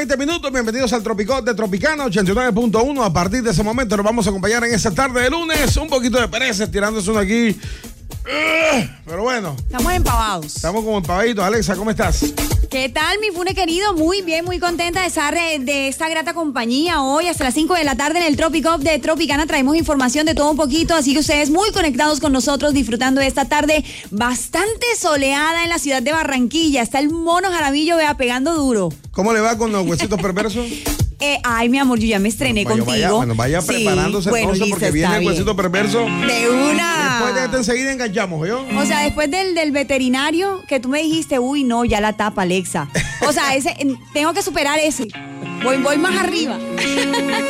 20 minutos, bienvenidos al Tropicot de Tropicana 89.1. A partir de ese momento nos vamos a acompañar en esta tarde de lunes. Un poquito de pereza, tirándose uno aquí. Pero bueno. Estamos empavados. Estamos como empavaditos. Alexa, ¿cómo estás? ¿Qué tal, mi Fune querido? Muy bien, muy contenta de estar de esta grata compañía hoy hasta las 5 de la tarde en el Tropicot de Tropicana. Traemos información de todo un poquito, así que ustedes muy conectados con nosotros, disfrutando de esta tarde bastante soleada en la ciudad de Barranquilla. Está el mono Jaramillo, vea, pegando duro. ¿Cómo le va con los huesitos perversos? Ay, mi amor, yo ya me estrené contigo. Vaya preparándose entonces, listo, porque viene el huesito perverso. De una. Después de este enseguida enganchamos, ¿yo? O sea, después del veterinario que tú me dijiste, uy, no, ya la tapa, Alexa. O sea, tengo que superar ese. Voy más arriba.